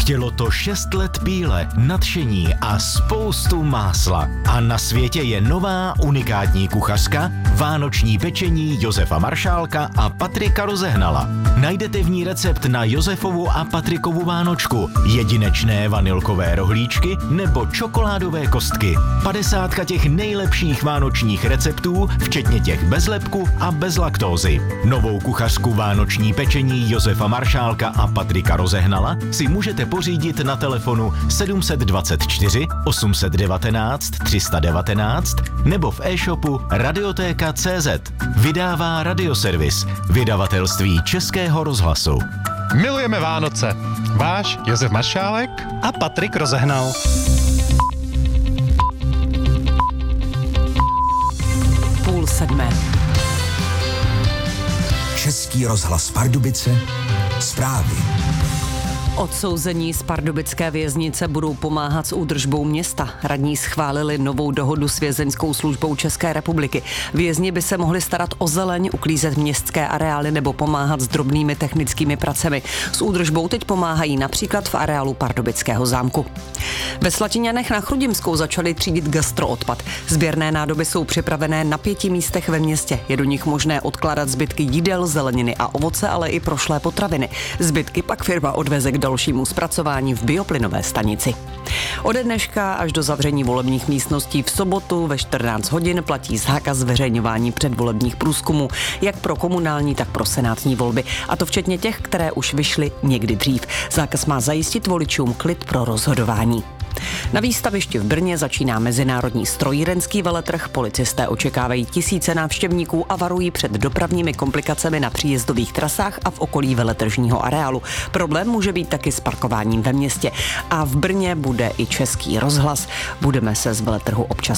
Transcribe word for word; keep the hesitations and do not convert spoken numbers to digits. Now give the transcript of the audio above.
Chtělo to šest let píle, nadšení a spoustu másla. A na světě je nová unikátní kuchařka, vánoční pečení Josefa Maršálka a Patrika Rozehnala. Najdete v ní recept na Josefovu a Patrikovu vánočku, jedinečné vanilkové rohlíčky nebo čokoládové kostky. Padesátka těch nejlepších vánočních receptů, včetně těch bez lepku a bez laktózy. Novou kuchařku vánoční pečení Josefa Maršálka a Patrika Rozehnala si můžete pořídit na telefonu sedm dva čtyři osm jedna devět tři jedna devět nebo v e-shopu radiotéka tečka cé zet. Vydává Radioservis, vydavatelství Českého rozhlasu. Milujeme Vánoce. Váš Josef Maršálek a Patrik Rozehnal. Půl sedmé. Český rozhlas Pardubice, zprávy. Odsouzení z pardubické věznice budou pomáhat s údržbou města. Radní schválili novou dohodu s vězeňskou službou České republiky. Vězni by se mohli starat o zeleň, uklízet městské areály nebo pomáhat s drobnými technickými pracemi. S údržbou teď pomáhají například v areálu Pardubického zámku. Ve Slatiňanech na Chrudimskou začali třídit gastroodpad. Sběrné nádoby jsou připravené na pěti místech ve městě. Je do nich možné odkládat zbytky jídel, zeleniny a ovoce, ale i prošlé potraviny. Zbytky pak firma odveze k dalšímu zpracování v bioplynové stanici. Ode dneška až do zavření volebních místností v sobotu ve čtrnáct hodin platí zákaz zveřejňování předvolebních průzkumů, jak pro komunální, tak pro senátní volby. A to včetně těch, které už vyšly někdy dřív. Zákaz má zajistit voličům klid pro rozhodování. Na výstavišti v Brně začíná mezinárodní strojírenský veletrh. Policisté očekávají tisíce návštěvníků a varují před dopravními komplikacemi na příjezdových trasách a v okolí veletržního areálu. Problém může být taky s parkováním ve městě. A v Brně bude i Český rozhlas. Budeme se z veletrhu občas